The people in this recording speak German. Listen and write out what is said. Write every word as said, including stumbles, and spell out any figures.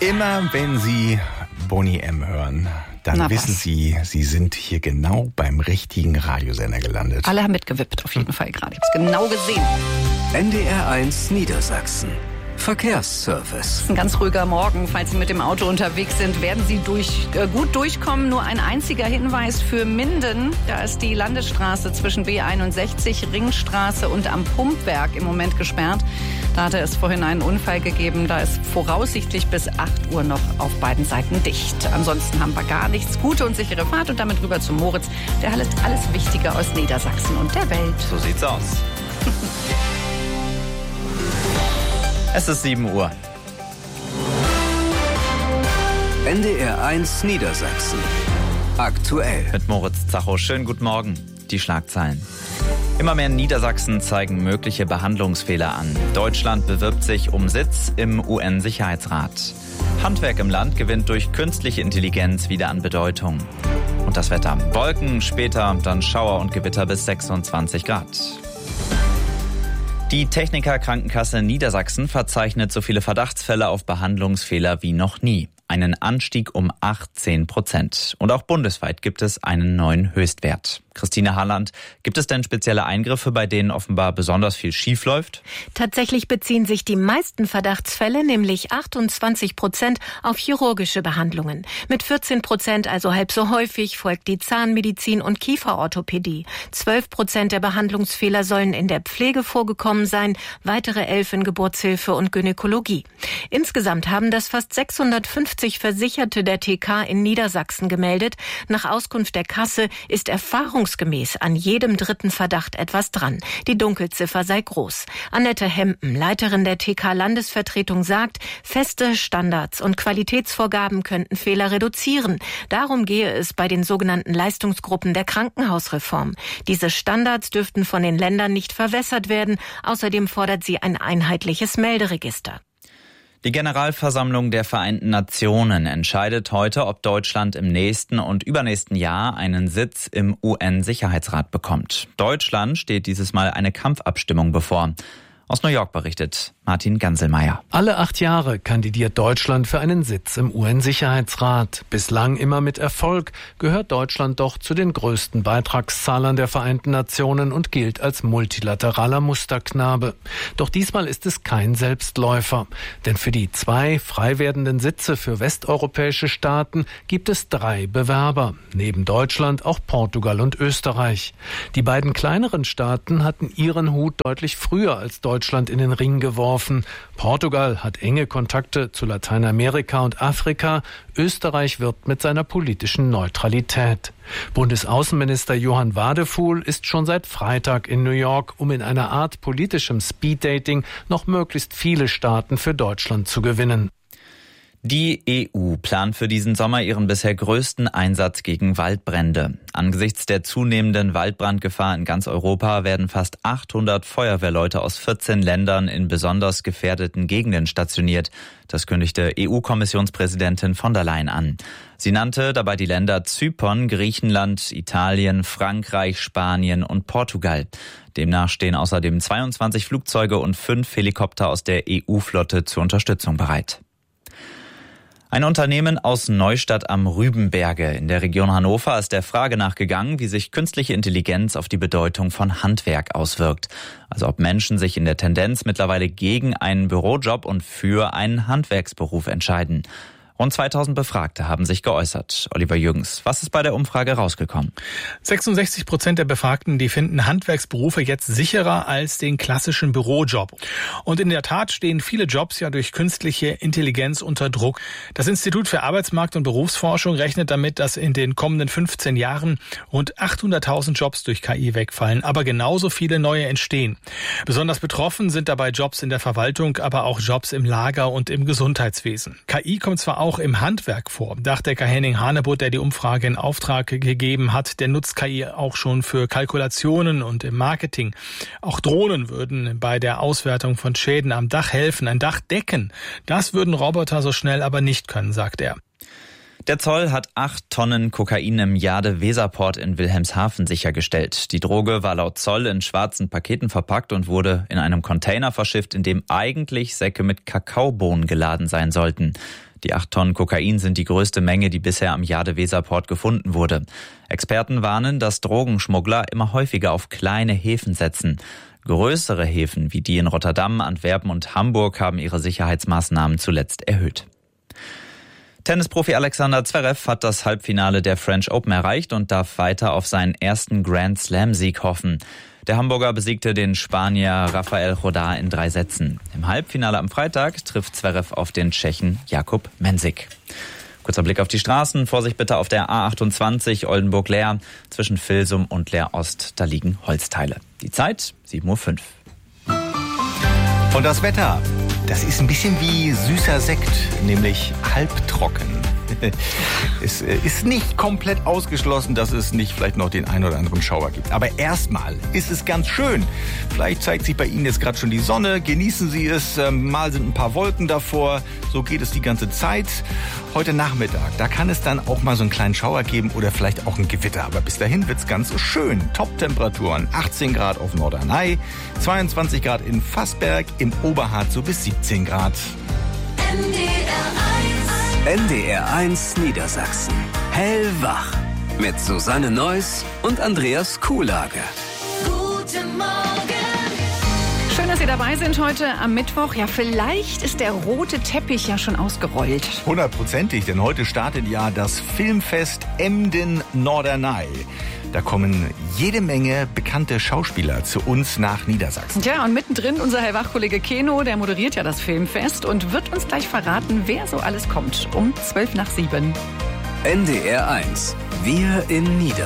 Immer wenn Sie Boney M. hören, dann Na, wissen was? Sie, Sie sind hier genau beim richtigen Radiosender gelandet. Alle haben mitgewippt, auf jeden Fall gerade. Ich habe es genau gesehen. N D R eins Niedersachsen. Verkehrsservice. Es ist ein ganz ruhiger Morgen. Falls Sie mit dem Auto unterwegs sind, werden Sie durch, äh, gut durchkommen. Nur ein einziger Hinweis für Minden. Da ist die Landesstraße zwischen B einundsechzig, Ringstraße und am Pumpwerk im Moment gesperrt. Da hatte es vorhin einen Unfall gegeben. Da ist voraussichtlich bis acht Uhr noch auf beiden Seiten dicht. Ansonsten haben wir gar nichts. Gute und sichere Fahrt und damit rüber zu Moritz. Der hat alles Wichtige aus Niedersachsen und der Welt. So sieht's aus. Es ist sieben Uhr. N D R eins Niedersachsen. Aktuell. Mit Moritz Zacho. Schönen guten Morgen. Die Schlagzeilen. Immer mehr Niedersachsen zeigen mögliche Behandlungsfehler an. Deutschland bewirbt sich um Sitz im U N-Sicherheitsrat. Handwerk im Land gewinnt durch künstliche Intelligenz wieder an Bedeutung. Und das Wetter. Wolken, später dann Schauer und Gewitter bis sechsundzwanzig Grad. Die Techniker Krankenkasse Niedersachsen verzeichnet so viele Verdachtsfälle auf Behandlungsfehler wie noch nie. Einen Anstieg um achtzehn Prozent. Und auch bundesweit gibt es einen neuen Höchstwert. Christine Harland, gibt es denn spezielle Eingriffe, bei denen offenbar besonders viel schief läuft? Tatsächlich beziehen sich die meisten Verdachtsfälle, nämlich achtundzwanzig Prozent, auf chirurgische Behandlungen. Mit vierzehn Prozent, also halb so häufig, folgt die Zahnmedizin und Kieferorthopädie. zwölf Prozent der Behandlungsfehler sollen in der Pflege vorgekommen sein, weitere elf in Geburtshilfe und Gynäkologie. Insgesamt haben das fast sechshundertfünfzig Versicherte der T K in Niedersachsen gemeldet. Nach Auskunft der Kasse ist erfahrungsgemäß an jedem dritten Verdacht etwas dran. Die Dunkelziffer sei groß. Annette Hempen, Leiterin der T K-Landesvertretung, sagt, feste Standards und Qualitätsvorgaben könnten Fehler reduzieren. Darum gehe es bei den sogenannten Leistungsgruppen der Krankenhausreform. Diese Standards dürften von den Ländern nicht verwässert werden. Außerdem fordert sie ein einheitliches Melderegister. Die Generalversammlung der Vereinten Nationen entscheidet heute, ob Deutschland im nächsten und übernächsten Jahr einen Sitz im U N-Sicherheitsrat bekommt. Deutschland steht dieses Mal eine Kampfabstimmung bevor. Aus New York berichtet Martin Ganselmeier. Alle acht Jahre kandidiert Deutschland für einen Sitz im U N-Sicherheitsrat. Bislang immer mit Erfolg, gehört Deutschland doch zu den größten Beitragszahlern der Vereinten Nationen und gilt als multilateraler Musterknabe. Doch diesmal ist es kein Selbstläufer. Denn für die zwei frei werdenden Sitze für westeuropäische Staaten gibt es drei Bewerber. Neben Deutschland auch Portugal und Österreich. Die beiden kleineren Staaten hatten ihren Hut deutlich früher als Deutschland in den Ring geworfen. Portugal hat enge Kontakte zu Lateinamerika und Afrika. Österreich wirbt mit seiner politischen Neutralität. Bundesaußenminister Johann Wadefuhl ist schon seit Freitag in New York, um in einer Art politischem Speeddating noch möglichst viele Staaten für Deutschland zu gewinnen. Die E U plant für diesen Sommer ihren bisher größten Einsatz gegen Waldbrände. Angesichts der zunehmenden Waldbrandgefahr in ganz Europa werden fast achthundert Feuerwehrleute aus vierzehn Ländern in besonders gefährdeten Gegenden stationiert. Das kündigte E U-Kommissionspräsidentin von der Leyen an. Sie nannte dabei die Länder Zypern, Griechenland, Italien, Frankreich, Spanien und Portugal. Demnach stehen außerdem zweiundzwanzig Flugzeuge und fünf Helikopter aus der E U-Flotte zur Unterstützung bereit. Ein Unternehmen aus Neustadt am Rübenberge in der Region Hannover ist der Frage nachgegangen, wie sich künstliche Intelligenz auf die Bedeutung von Handwerk auswirkt. Also ob Menschen sich in der Tendenz mittlerweile gegen einen Bürojob und für einen Handwerksberuf entscheiden. Rund zweitausend Befragte haben sich geäußert. Oliver Jürgens, was ist bei der Umfrage rausgekommen? sechsundsechzig Prozent der Befragten, die finden Handwerksberufe jetzt sicherer als den klassischen Bürojob. Und in der Tat stehen viele Jobs ja durch künstliche Intelligenz unter Druck. Das Institut für Arbeitsmarkt- und Berufsforschung rechnet damit, dass in den kommenden fünfzehn Jahren rund achthunderttausend Jobs durch K I wegfallen, aber genauso viele neue entstehen. Besonders betroffen sind dabei Jobs in der Verwaltung, aber auch Jobs im Lager und im Gesundheitswesen. K I kommt zwar auch im Handwerk vor. Dachdecker Henning Hanebutt, der die Umfrage in Auftrag gegeben hat, der nutzt K I auch schon für Kalkulationen und im Marketing. Auch Drohnen würden bei der Auswertung von Schäden am Dach helfen, ein Dach decken. Das würden Roboter so schnell aber nicht können, sagt er. Der Zoll hat acht Tonnen Kokain im Jade-Weserport in Wilhelmshaven sichergestellt. Die Droge war laut Zoll in schwarzen Paketen verpackt und wurde in einem Container verschifft, in dem eigentlich Säcke mit Kakaobohnen geladen sein sollten. Die acht Tonnen Kokain sind die größte Menge, die bisher am Jade-Weser-Port gefunden wurde. Experten warnen, dass Drogenschmuggler immer häufiger auf kleine Häfen setzen. Größere Häfen wie die in Rotterdam, Antwerpen und Hamburg haben ihre Sicherheitsmaßnahmen zuletzt erhöht. Tennisprofi Alexander Zverev hat das Halbfinale der French Open erreicht und darf weiter auf seinen ersten Grand-Slam-Sieg hoffen. Der Hamburger besiegte den Spanier Rafael Rodar in drei Sätzen. Im Halbfinale am Freitag trifft Zverev auf den Tschechen Jakub Mensik. Kurzer Blick auf die Straßen. Vorsicht bitte auf der A achtundzwanzig Oldenburg-Leer. Zwischen Vilsum und Leer-Ost, da liegen Holzteile. Die Zeit sieben Uhr fünf. Und das Wetter, das ist ein bisschen wie süßer Sekt, nämlich halbtrocken. Es ist nicht komplett ausgeschlossen, dass es nicht vielleicht noch den einen oder anderen Schauer gibt. Aber erstmal ist es ganz schön. Vielleicht zeigt sich bei Ihnen jetzt gerade schon die Sonne. Genießen Sie es. Mal sind ein paar Wolken davor. So geht es die ganze Zeit. Heute Nachmittag, da kann es dann auch mal so einen kleinen Schauer geben oder vielleicht auch ein Gewitter. Aber bis dahin wird's ganz schön. Top-Temperaturen, achtzehn Grad auf Norderney, zweiundzwanzig Grad in Fassberg, im Oberharz so bis siebzehn Grad. N D R eins Niedersachsen. Hellwach. Mit Susanne Neuss und Andreas Kuhlage. Guten Morgen. Schön, dass Sie dabei sind heute am Mittwoch. Ja, vielleicht ist der rote Teppich ja schon ausgerollt. Hundertprozentig, denn heute startet ja das Filmfest Emden-Norderney. Da kommen jede Menge bekannte Schauspieler zu uns nach Niedersachsen. Ja, und mittendrin unser Hellwach-Kollege Keno, der moderiert ja das Filmfest und wird uns gleich verraten, wer so alles kommt. Um zwölf nach sieben. N D R eins. Wir in Niedersachsen.